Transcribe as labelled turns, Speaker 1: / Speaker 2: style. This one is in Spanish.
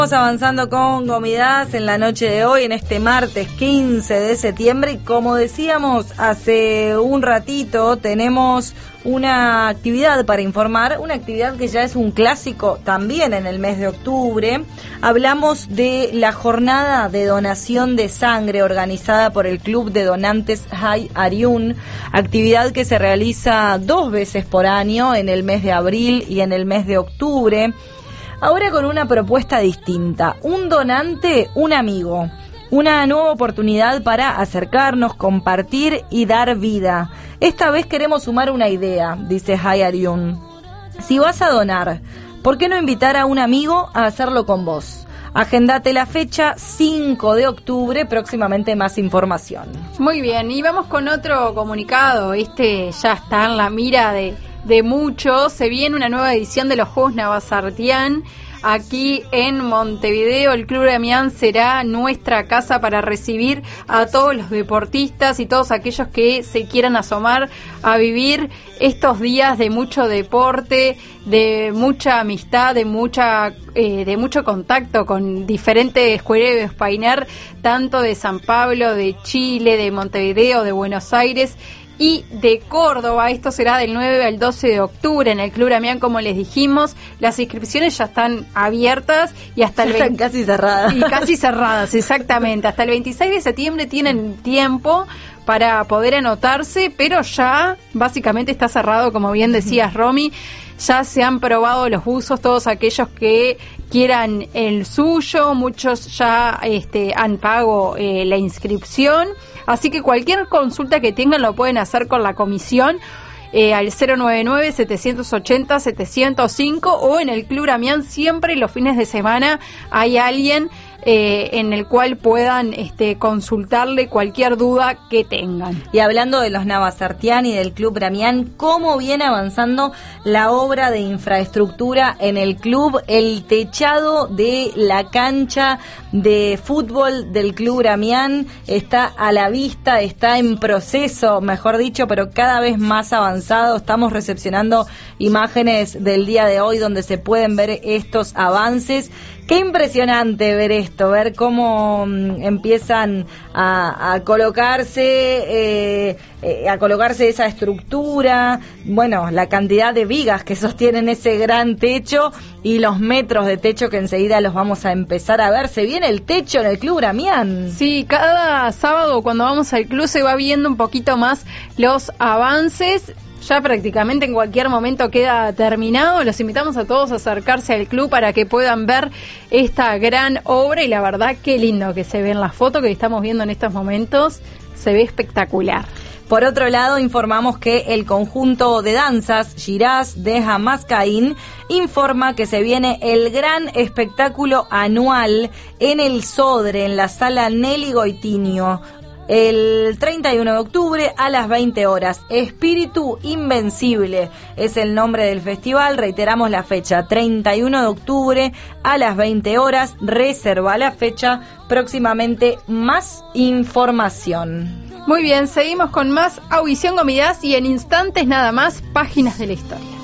Speaker 1: Estamos avanzando con Gomidas en la noche de hoy, en este martes 15 de septiembre, y como decíamos hace un ratito, tenemos una actividad para informar, una actividad que ya es un clásico también en el mes de octubre. Hablamos de la jornada de donación de sangre organizada por el Club de Donantes Hay Ariún, actividad que se realiza 2 veces por año, en el mes de abril y en el mes de octubre. Ahora con una propuesta distinta, un donante, un amigo, una nueva oportunidad para acercarnos, compartir y dar vida. Esta vez queremos sumar una idea, dice Hay Ariún. Si vas a donar, ¿por qué no invitar a un amigo a hacerlo con vos? Agendate la fecha 5 de octubre, próximamente más información.
Speaker 2: Muy bien, y vamos con otro comunicado, ya está en la mira de muchos. Se viene una nueva edición de los Juegos Navasartián. Aquí en Montevideo, el Club Damián será nuestra casa para recibir a todos los deportistas y todos aquellos que se quieran asomar a vivir estos días de mucho deporte, de mucha amistad, de mucho contacto con diferentes escuelas de Spainar, tanto de San Pablo, de Chile, de Montevideo, de Buenos Aires y de Córdoba. Esto será del 9 al 12 de octubre en el Club Damián, como les dijimos. Las inscripciones ya están abiertas y hasta el 20...
Speaker 1: casi cerradas.
Speaker 2: Y casi cerradas, exactamente. Hasta el 26 de septiembre tienen tiempo para poder anotarse, pero ya básicamente está cerrado, como bien decías, Romy. Ya se han probado los buzos, todos aquellos que quieran el suyo, muchos ya han pago la inscripción, así que cualquier consulta que tengan lo pueden hacer con la comisión al 099-780-705 o en el Club Damián. Siempre los fines de semana hay alguien en el cual puedan consultarle cualquier duda que tengan.
Speaker 1: Y hablando de los Navasartián y del Club Damián, ¿cómo viene avanzando la obra de infraestructura en el club? El techado de la cancha de fútbol del Club Damián está a la vista, está en proceso, mejor dicho, pero cada vez más avanzado. Estamos recepcionando imágenes del día de hoy donde se pueden ver estos avances. Qué impresionante ver esto, ver cómo empiezan a colocarse esa estructura, bueno, la cantidad de vigas que sostienen ese gran techo y los metros de techo que enseguida los vamos a empezar a ver. Se viene el techo en el Club Damián.
Speaker 2: Sí, cada sábado cuando vamos al club se va viendo un poquito más los avances. Ya prácticamente en cualquier momento queda terminado. Los invitamos a todos a acercarse al club para que puedan ver esta gran obra, y la verdad qué lindo que se ve en la foto que estamos viendo en estos momentos. Se ve espectacular.
Speaker 1: Por otro lado, informamos que el conjunto de danzas Shiraz de Hamascaín informa que se viene el gran espectáculo anual en el Sodre, en la sala Nelly Goitinho, el 31 de octubre a las 20 horas. Espíritu Invencible es el nombre del festival. Reiteramos la fecha, 31 de octubre a las 20 horas. Reserva la fecha, próximamente más información.
Speaker 2: Muy bien, seguimos con más Audición Gomidas y en instantes nada más, Páginas de la Historia.